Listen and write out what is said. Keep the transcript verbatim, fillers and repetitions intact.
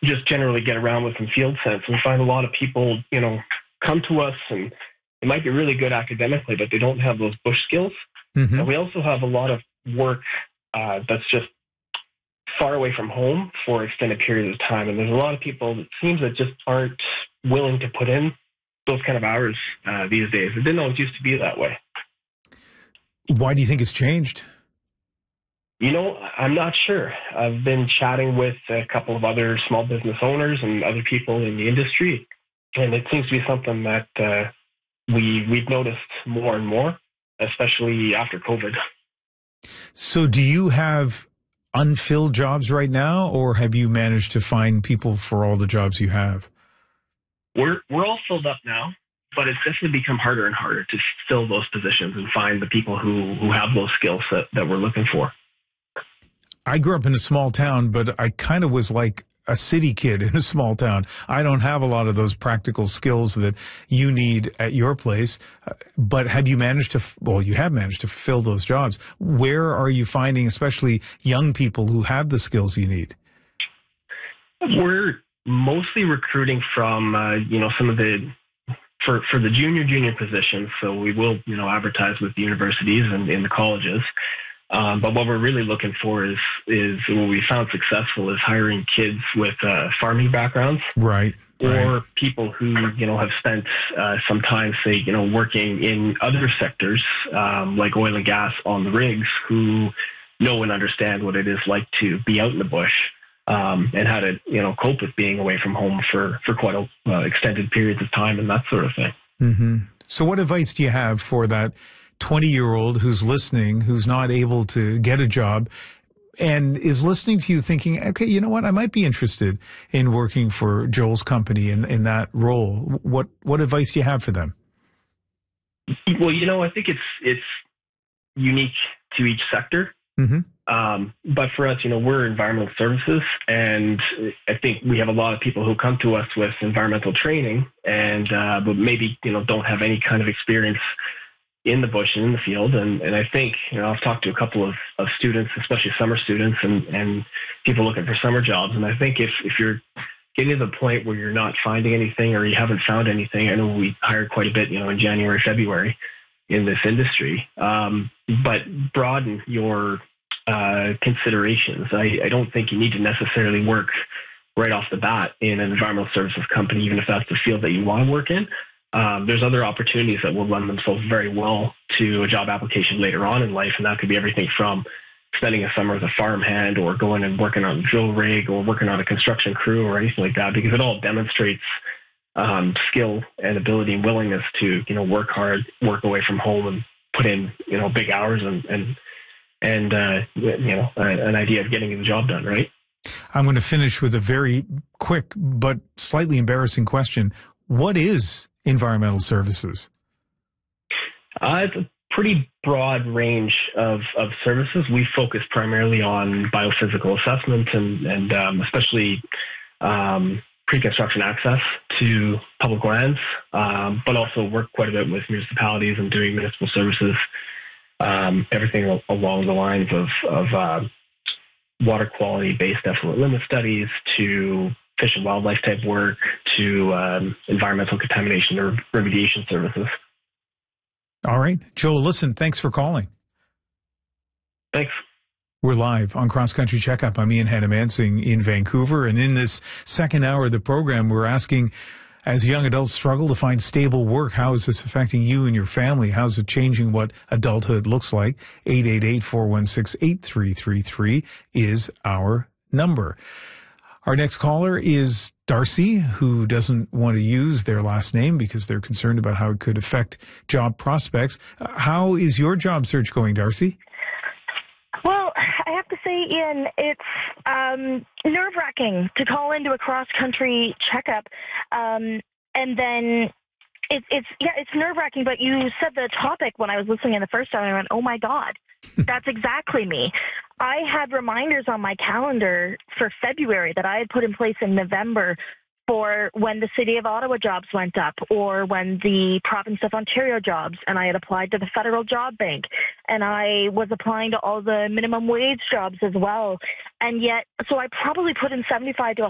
just generally get around with some field sense. We find a lot of people, you know, come to us and they might be really good academically, but they don't have those bush skills. Mm-hmm. And we also have a lot of work uh, that's just far away from home for extended periods of time. And there's a lot of people, it seems, that just aren't willing to put in those kind of hours uh, these days. It didn't always used to be that way. Why do you think it's changed? You know, I'm not sure. I've been chatting with a couple of other small business owners and other people in the industry, and it seems to be something that uh, we, we've noticed more and more, especially after COVID. So do you have unfilled jobs right now, or have you managed to find people for all the jobs you have? We're we're all filled up now, but it's definitely become harder and harder to fill those positions and find the people who, who have those skills that, that we're looking for. I grew up in a small town, but I kind of was like a city kid in a small town. I don't have a lot of those practical skills that you need at your place. But have you managed to, well, you have managed to fill those jobs. Where are you finding, especially young people who have the skills you need? We're mostly recruiting from, uh, you know, some of the, for, for the junior, junior positions. So we will, you know, advertise with the universities and in the colleges. Um, but what we're really looking for is, is what we found successful is hiring kids with uh, farming backgrounds. Right. Or right. people who, you know, have spent uh, some time, say, you know, working in other sectors um, like oil and gas on the rigs, who know and understand what it is like to be out in the bush um, and how to, you know, cope with being away from home for, for quite a, uh, extended periods of time and that sort of thing. Mm-hmm. So what advice do you have for that twenty-year-old who's listening, who's not able to get a job and is listening to you thinking, okay, you know what, I might be interested in working for Joel's company in, in that role. What what advice do you have for them? Well, you know, I think it's it's unique to each sector. Mm-hmm. Um, but for us, you know, we're environmental services, and I think we have a lot of people who come to us with environmental training and uh, but maybe, you know, don't have any kind of experience in the bush and in the field. And, and I think, you know, I've talked to a couple of, of students, especially summer students and, and people looking for summer jobs. And I think if, if you're getting to the point where you're not finding anything or you haven't found anything, I know we hired quite a bit, you know, in January, February in this industry, um, but broaden your uh, considerations. I, I don't think you need to necessarily work right off the bat in an environmental services company, even if that's the field that you want to work in. Um, there's other opportunities that will lend themselves very well to a job application later on in life, and that could be everything from spending a summer as a farmhand or going and working on a drill rig or working on a construction crew or anything like that, because it all demonstrates um, skill and ability and willingness to, you know, work hard, work away from home and put in, you know, big hours and, and, and uh, you know, an idea of getting the job done, right? I'm going to finish with a very quick but slightly embarrassing question. What is environmental services? Uh, it's a pretty broad range of, of services. We focus primarily on biophysical assessment and, and um, especially um, pre-construction access to public lands, um, but also work quite a bit with municipalities and doing municipal services, um, everything along the lines of, of uh, water quality-based effluent limit studies to fish and wildlife type work to um, environmental contamination or remediation services. All right. Joel, listen, thanks for calling. Thanks. We're live on Cross Country Checkup. I'm Ian Hannah-Mansing in Vancouver. And in this second hour of the program, we're asking, as young adults struggle to find stable work, how is this affecting you and your family? How is it changing what adulthood looks like? eight eight eight, four one six, eight three three three is our number. Our next caller is Darcy, who doesn't want to use their last name because they're concerned about how it could affect job prospects. Uh, how is your job search going, Darcy? Well, I have to say, Ian, it's um, nerve-wracking to call into a cross-country checkup, um, and then it, it's yeah, it's nerve-wracking. But you said the topic when I was listening in the first time, and I went, "Oh my God, that's exactly me." I had reminders on my calendar for February that I had put in place in November for when the City of Ottawa jobs went up or when the Province of Ontario jobs, and I had applied to the Federal Job Bank, and I was applying to all the minimum wage jobs as well. And yet, so I probably put in seventy-five to